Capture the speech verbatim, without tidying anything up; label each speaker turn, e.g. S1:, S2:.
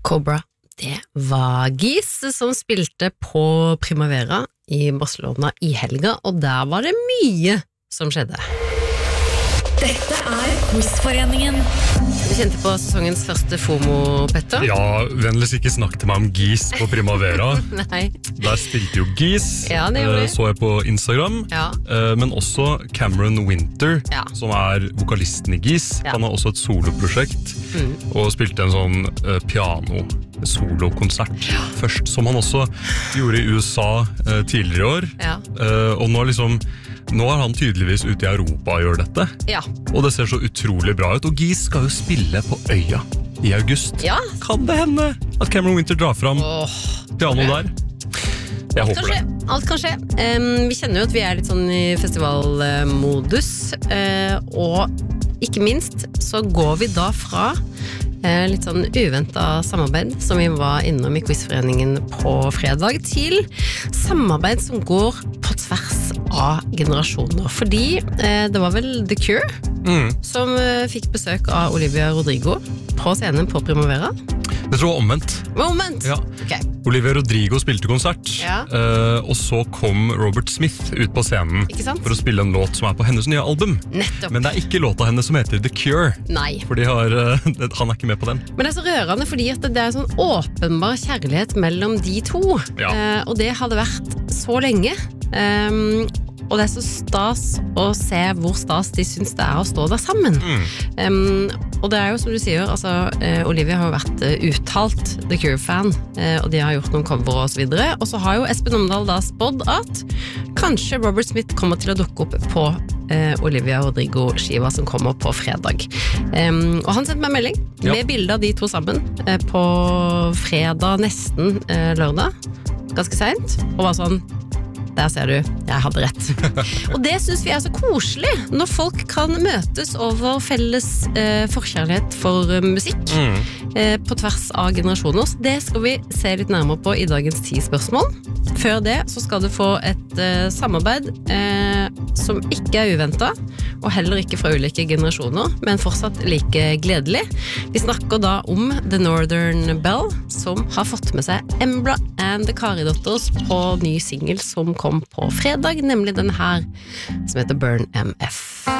S1: Cobra, det var Gis som spilte på Primavera i Barcelona i helga, og der var det mye som skjedde.
S2: Dette er Quizforeningen.
S1: Du kjente på sesongens første FOMO, Petter?
S3: Ja, vennligst ikke snakk til meg om Gis på Primavera.
S1: Nei.
S3: Der spilte jo Gis,
S1: Ja, det gjorde de.
S3: så jeg på Instagram,
S1: Ja.
S3: men også Cameron Winter,
S1: Ja.
S3: som er vokalisten i Gis.
S1: Ja.
S3: Han har også et soloprosjekt,
S1: Mm.
S3: og spilte en sånn uh, piano-solokonsert først, som han også gjorde i U S A uh, tidligere i år.
S1: Ja.
S3: Uh, og nå liksom Nå er han tydeligvis ute i Europa og gjør dette.
S1: Ja.
S3: Og det ser så utrolig bra ut. Og Gis skal jo spille på Øya i august.
S1: Ja.
S3: Kan det hende at Cameron Winter drar fram
S1: Åh,
S3: piano der? Jeg
S1: alt
S3: håper
S1: kan skje,
S3: det.
S1: alt kan skje. Um, vi kjenner jo at vi er litt sånn i festivalmodus, uh, og ikke minst så går vi da fra uh, litt sånn uventet samarbeid, som vi var innom i Quizforeningen på fredag, til samarbeid som går på tvers av generasjoner. Fordi uh, det var vel The Cure
S3: Mm.
S1: som uh, fikk besøk av Olivia Rodrigo på scenen på Primavera.
S3: Jeg tror det var omvendt.
S1: Moment!
S3: Ja.
S1: Ok.
S3: Olivia Rodrigo spilte konsert,
S1: Ja.
S3: eh, og så kom Robert Smith ut på scenen
S1: Ikke sant?
S3: for å spille en låt som er på hennes nye album.
S1: Nettopp.
S3: Men det er ikke låta hennes som heter The Cure,
S1: Nei.
S3: for de har, eh, han er ikke med på den.
S1: Men det er så rørende fordi at det er sånn åpenbar kjærlighet mellom de to.
S3: Ja.
S1: Eh, og det hadde vært så lenge. Um, og det er så stas å se hvor stas de syns det er å stå der sammen.
S3: Mm.
S1: Um, og det er jo som du sier, altså, eh, Olivia har jo vært eh, uttalt The Cure-fan, eh, og de har gjort noen cover og så videre. Og så har jo Espen Omdal da spådd at kanskje Robert Smith kommer til å dukke opp på eh, Olivia Rodrigo-skiva som kommer på fredag. Um, og han sendte meg en melding
S3: Ja.
S1: med bilder av de to sammen eh, på fredag, nesten eh, lørdag, ganske sent, og var sånn, der ser du, jeg hadde rett. Og det synes vi er så koselig, når folk kan møtes over felles eh, forkjærlighet for eh, musikk,
S3: Mm.
S1: eh, på tvers av generasjoner. Så det skal vi se litt nærmere på i dagens ti spørsmål. Før det så skal du få et eh, samarbeid eh, som ikke er uventet, og heller ikke fra ulike generasjoner, men fortsatt like gledelig. Vi snakker da om The Northern Bell, som har fått med seg Embla and the Karidotters på ny single som kom på fredag, nemlig den her, som heter Burn M F.